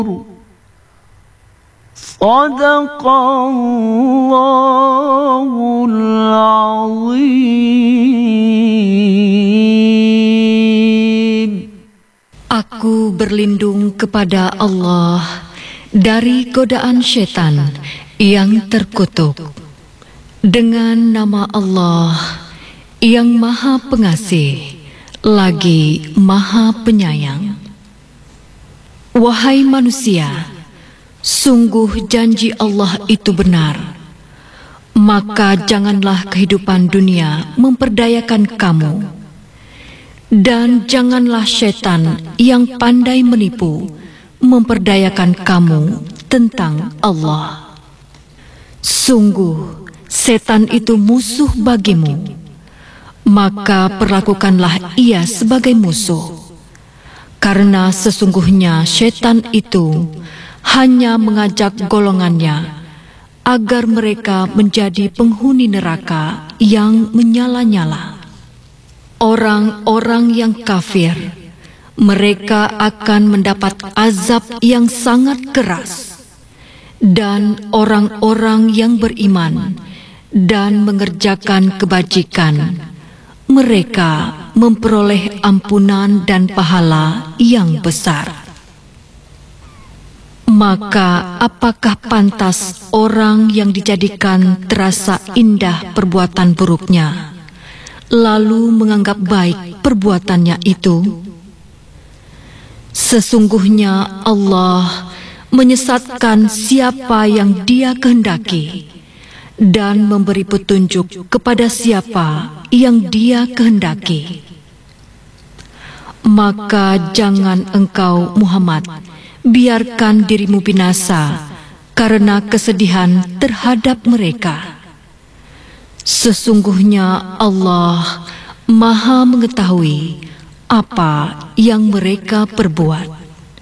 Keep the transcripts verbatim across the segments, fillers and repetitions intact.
Sadaqallahul azim. Aku berlindung kepada Allah dari godaan syaitan yang terkutuk. Dengan nama Allah yang Maha Pengasih lagi Maha Penyayang. Wahai manusia, sungguh janji Allah itu benar. Maka janganlah kehidupan dunia memperdayakan kamu, dan janganlah syaitan yang pandai menipu memperdayakan kamu tentang Allah. Sungguh setan itu musuh bagimu, maka perlakukanlah ia sebagai musuh. Karena sesungguhnya setan itu hanya mengajak golongannya agar mereka menjadi penghuni neraka yang menyala-nyala. Orang-orang yang kafir, mereka akan mendapat azab yang sangat keras. Dan orang-orang yang beriman dan mengerjakan kebajikan, mereka memperoleh ampunan dan pahala yang besar. Maka apakah pantas orang yang dijadikan terasa indah perbuatan buruknya, lalu menganggap baik perbuatannya itu? Sesungguhnya Allah menyesatkan siapa yang Dia kehendaki dan memberi petunjuk kepada siapa yang Dia kehendaki. Maka jangan engkau Muhammad biarkan dirimu binasa karena kesedihan terhadap mereka. Sesungguhnya Allah Maha mengetahui apa yang mereka perbuat.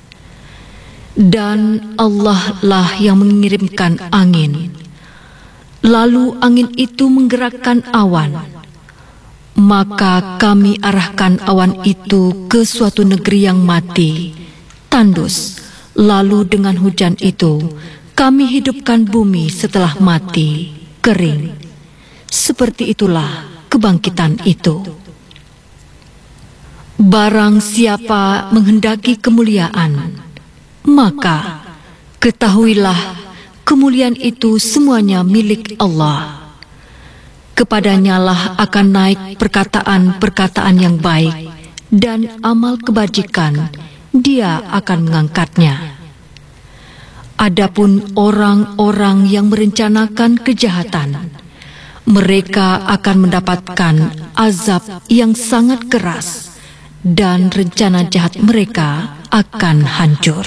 Dan Allah lah yang mengirimkan angin, lalu angin itu menggerakkan awan. Maka kami arahkan awan itu ke suatu negeri yang mati, tandus. Lalu dengan hujan itu kami hidupkan bumi setelah mati, kering. Seperti itulah kebangkitan itu. Barang siapa menghendaki kemuliaan, maka ketahuilah kemuliaan itu semuanya milik Allah. Kepadanya lah akan naik perkataan-perkataan yang baik, dan amal kebajikan Dia akan mengangkatnya. Adapun orang-orang yang merencanakan kejahatan, mereka akan mendapatkan azab yang sangat keras, dan rencana jahat mereka akan hancur.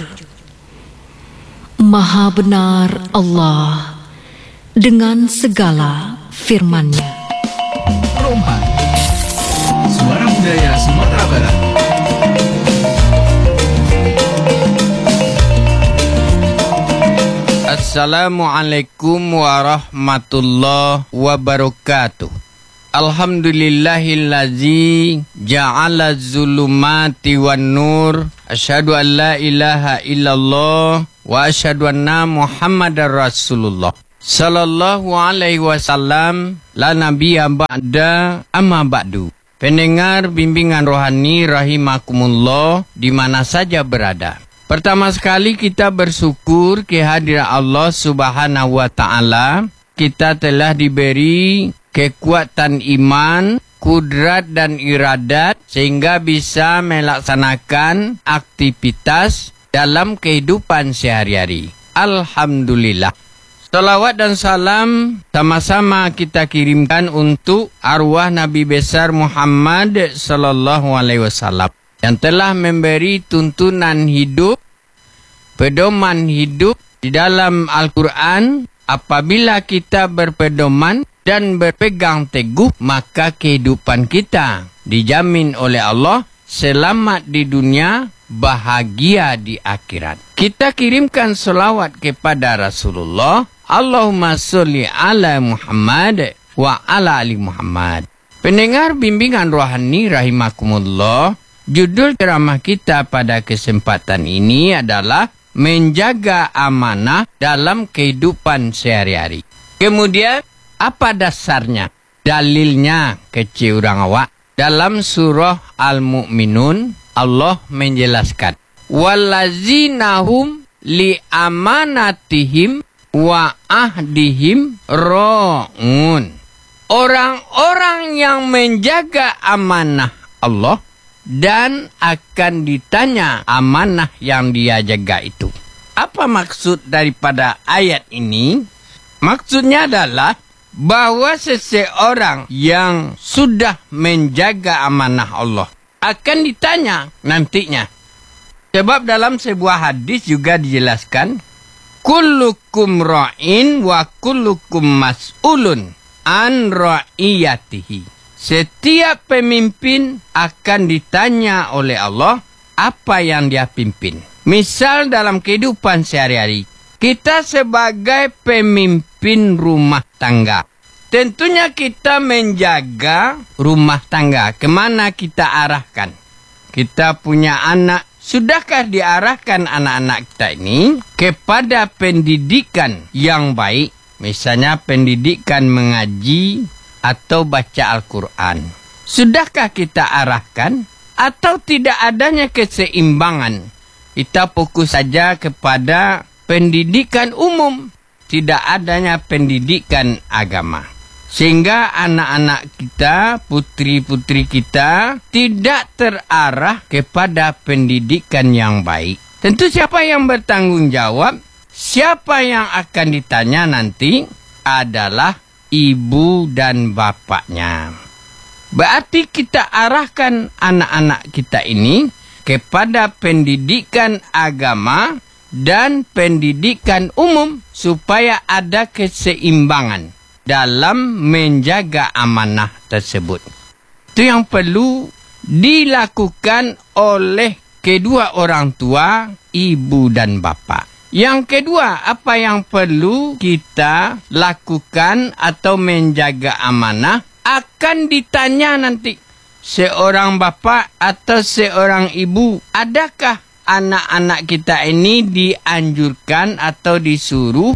Maha benar Allah dengan segala firman-Nya. Romha, suara budaya Sumatera Barat. Assalamualaikum warahmatullahi wabarakatuh. Alhamdulillahillazi ja'ala zulumati wan nur. Asyhadu an la ilaha illallah wa asyhadu anna Muhammadar Rasulullah. Sallallahu alaihi wasallam. La nabiyya ba'da amma ba'du. Pendengar bimbingan rohani rahimakumullah di mana saja berada. Pertama sekali kita bersyukur kehadiran Allah Subhanahu wa taala. Kita telah diberi kekuatan iman, kudrat dan iradat sehingga bisa melaksanakan aktivitas dalam kehidupan sehari-hari. Alhamdulillah. Salawat dan salam sama-sama kita kirimkan untuk arwah Nabi besar Muhammad sallallahu alaihi wasallam yang telah memberi tuntunan hidup, pedoman hidup di dalam Al-Quran. Apabila kita berpedoman dan berpegang teguh, maka kehidupan kita dijamin oleh Allah selamat di dunia, bahagia di akhirat. Kita kirimkan selawat kepada Rasulullah. Allahumma sholli ala Muhammad wa ala ali Muhammad. Pendengar bimbingan rohani rahimakumullah, judul ceramah kita pada kesempatan ini adalah menjaga amanah dalam kehidupan sehari-hari. Kemudian, apa dasarnya? Dalilnya kecil orang awak. Dalam surah Al-Mu'minun, Allah menjelaskan, Wallazinahum li amanatihim wa ahdihim ra'un. Orang-orang yang menjaga amanah Allah dan akan ditanya amanah yang dia jaga itu. Apa maksud daripada ayat ini? Maksudnya adalah bahawa seseorang yang sudah menjaga amanah Allah akan ditanya nantinya. Sebab dalam sebuah hadis juga dijelaskan, kullukum ra'in wa kullukum mas'ulun an ra'iyatihi. Setiap pemimpin akan ditanya oleh Allah apa yang dia pimpin. Misal dalam kehidupan sehari-hari, kita sebagai pemimpin rumah tangga, tentunya kita menjaga rumah tangga. Kemana kita arahkan? Kita punya anak. Sudahkah diarahkan anak-anak kita ini kepada pendidikan yang baik? Misalnya pendidikan mengaji atau baca Al-Quran. Sudahkah kita arahkan? Atau tidak adanya keseimbangan? Kita fokus saja kepada pendidikan umum, tidak adanya pendidikan agama. Sehingga anak-anak kita, putri-putri kita tidak terarah kepada pendidikan yang baik. Tentu siapa yang bertanggung jawab, siapa yang akan ditanya nanti adalah ibu dan bapaknya. Berarti kita arahkan anak-anak kita ini kepada pendidikan agama dan pendidikan umum supaya ada keseimbangan dalam menjaga amanah tersebut. Itu yang perlu dilakukan oleh kedua orang tua, ibu dan bapa. Yang kedua, apa yang perlu kita lakukan atau menjaga amanah akan ditanya nanti. Seorang bapa atau seorang ibu, adakah anak-anak kita ini dianjurkan atau disuruh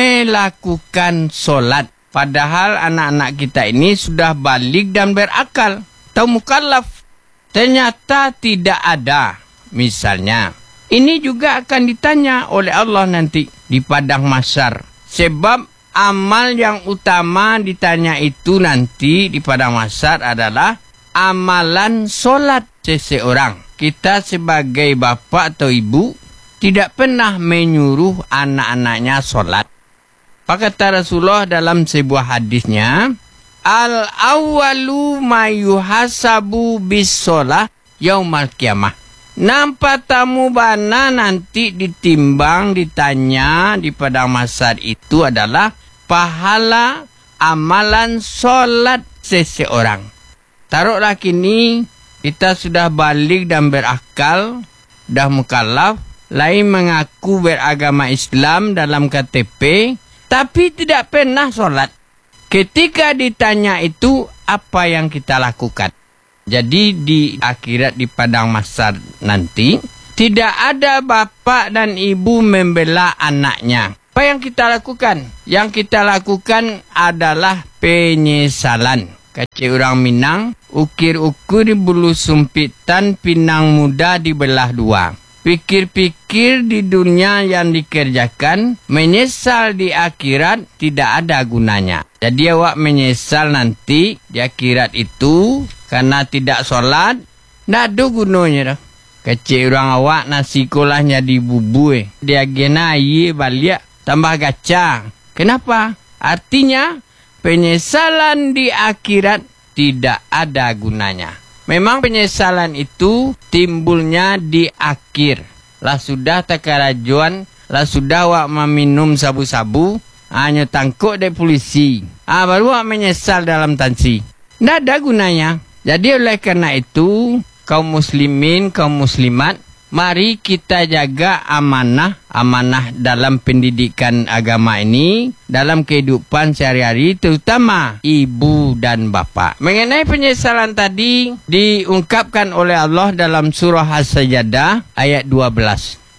melakukan solat? Padahal anak-anak kita ini sudah baligh dan berakal atau mukallaf. Ternyata tidak ada. Misalnya, ini juga akan ditanya oleh Allah nanti di padang mahsyar. Sebab amal yang utama ditanya itu nanti di padang mahsyar adalah amalan solat seseorang. Kita sebagai bapa atau ibu tidak pernah menyuruh anak-anaknya solat. Kata Rasulullah dalam sebuah hadisnya, Al-awwalu ma yuhasabu bis-sholah yaumal qiyamah. Nampak tamu bana nanti ditimbang, ditanya di padang mahsyar itu adalah pahala amalan solat seseorang. Taruhlah kini kita sudah baligh dan berakal, dah mukallaf, lain mengaku beragama Islam dalam K T P, tapi tidak pernah solat. Ketika ditanya itu, apa yang kita lakukan? Jadi di akhirat di padang mahsyar nanti, tidak ada bapa dan ibu membela anaknya. Apa yang kita lakukan? Yang kita lakukan adalah penyesalan. Kata orang Minang, ukir-ukur bulu sumpitan, pinang muda dibelah dua. Pikir-pikir di dunia yang dikerjakan, menyesal di akhirat tidak ada gunanya. Jadi awak menyesal nanti di akhirat itu karena tidak solat, tidak ada gunanya dah. Kecil orang awak nasi kolahnya dibubui, dia gena air balik tambah gaca. Kenapa? Artinya penyesalan di akhirat tidak ada gunanya. Memang penyesalan itu timbulnya di akhir. Lah sudah takarajuan, lah sudah awak meminum sabu-sabu, hanya tangkuk dari polisi. Ah, baru awak menyesal dalam tansi. Tidak ada gunanya. Jadi oleh karena itu, kaum muslimin, kaum muslimat, mari kita jaga amanah, amanah dalam pendidikan agama ini, dalam kehidupan sehari-hari, terutama ibu dan bapa. Mengenai penyesalan tadi, diungkapkan oleh Allah dalam surah As-Sajdah ayat dua belas.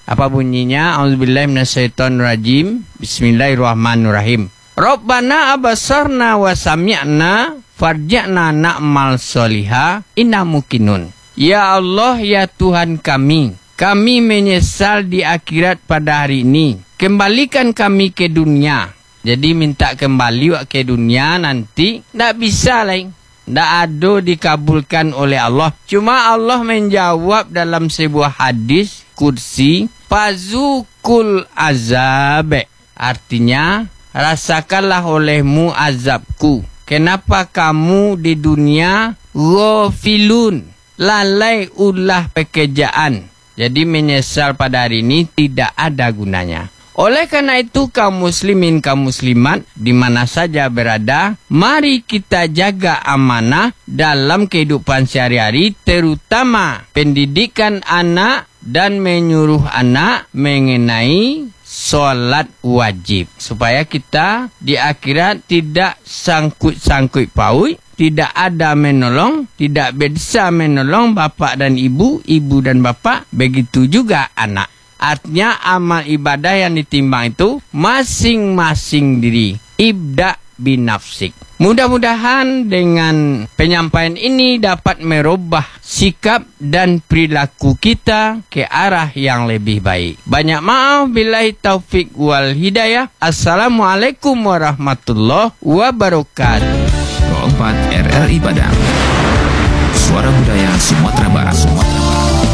Apa bunyinya? Auzubillahi minasyaitonirrajim. Bismillahirrahmanirrahim. Rabbana abasarna wa sami'na farji'na na'mal sholiha inna mukinun. Ya Allah, ya Tuhan kami, kami menyesal di akhirat pada hari ini. Kembalikan kami ke dunia. Jadi minta kembali ke dunia nanti. Tak bisa lain. Tak ada dikabulkan oleh Allah. Cuma Allah menjawab dalam sebuah hadis kursi. Fazukul azabe. Artinya, rasakanlah olehmu azabku. Kenapa kamu di dunia ghafilun, lalai ulah pekerjaan. Jadi menyesal pada hari ini tidak ada gunanya. Oleh karena itu kaum muslimin, kaum muslimat di mana saja berada, mari kita jaga amanah dalam kehidupan sehari-hari, terutama pendidikan anak dan menyuruh anak mengenai solat wajib. Supaya kita di akhirat tidak sangkut-sangkut paut, tidak ada menolong, tidak bisa menolong bapak dan ibu, ibu dan bapak, begitu juga anak. Artinya amal ibadah yang ditimbang itu masing-masing diri. Ibda binafsik. Mudah-mudahan dengan penyampaian ini dapat merubah sikap dan perilaku kita ke arah yang lebih baik. Banyak maaf, billahi taufik wal hidayah. Assalamualaikum warahmatullahi wabarakatuh. Keempat R R I Padang. Suara Budaya Sumatera Barat. Sumatera Barat.